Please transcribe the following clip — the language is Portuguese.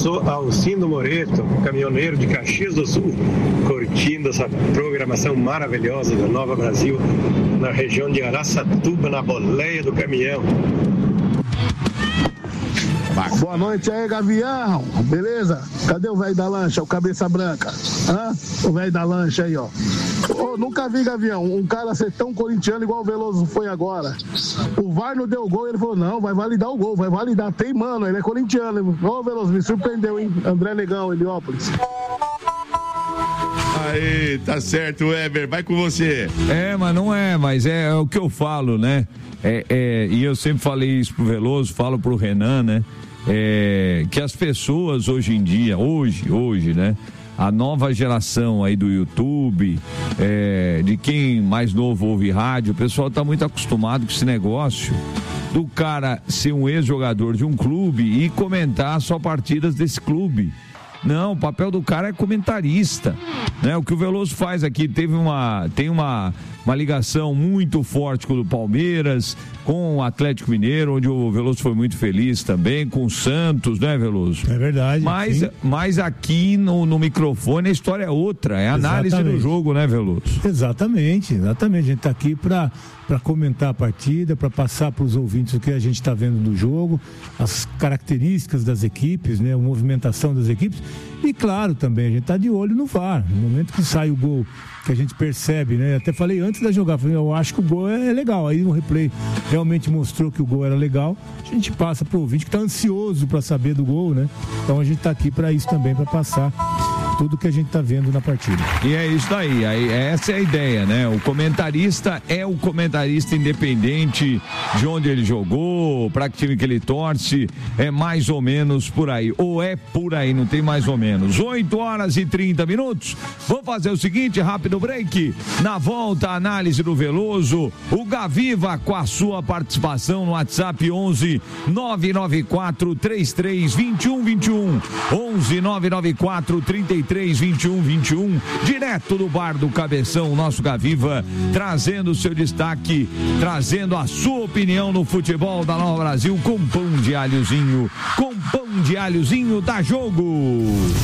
sou Alcindo Moreto, caminhoneiro de Caxias do Sul, curtindo essa programação maravilhosa da Nova Brasil, na região de Araçatuba, na boleia do caminhão. Boa noite aí, Gavião. Beleza? Cadê o velho da lancha, o cabeça branca? Hã? O velho da lancha aí, ó. Nunca vi, Gavião, um cara ser tão corintiano igual o Veloso foi agora. O VAR não deu gol, ele falou, não, vai validar o gol, vai validar. Tem, mano, ele é corintiano. Ô, Veloso, me surpreendeu, hein? André Negão, Heliópolis. Aí, tá certo, Weber, vai com você. Mas é o que eu falo, né? E eu sempre falei isso pro Veloso, falo pro Renan, né? Que as pessoas hoje em dia, hoje, né? A nova geração aí do YouTube, de quem mais novo ouve rádio, o pessoal tá muito acostumado com esse negócio do cara ser um ex-jogador de um clube e comentar só partidas desse clube. Não, o papel do cara é comentarista, né? O que o Veloso faz aqui, tem uma ligação muito forte com o Palmeiras, com o Atlético Mineiro, onde o Veloso foi muito feliz também, com o Santos, né, Veloso? É verdade. Mas aqui no microfone a história é outra, é a análise do jogo, né, Veloso? Exatamente. A gente tá aqui para comentar a partida, para passar para os ouvintes o que a gente está vendo do jogo, as características das equipes, né, a movimentação das equipes. E claro, também a gente está de olho no VAR. No momento que sai o gol, que a gente percebe, né? Até falei antes da jogar, eu acho que o gol é legal. Aí o replay realmente mostrou que o gol era legal. A gente passa pro ouvinte que está ansioso para saber do gol, né? Então a gente está aqui para isso também, para passar tudo que a gente está vendo na partida. E é isso daí, essa é a ideia, né? O comentarista é o comentarista independente de onde ele jogou, para que time que ele torce, é mais ou menos por aí, ou é por aí, não tem mais ou menos. 8h30. Vamos fazer o seguinte, rápido break. Na volta, a análise do Veloso, o Gaviva com a sua participação no WhatsApp 11 994 33 21 21 11 994 33 21 21, direto do bar do Cabeção, nosso Gaviva, trazendo o seu destaque, trazendo a sua opinião no futebol da Nova Brasil, com pão de alhozinho, da Jogo.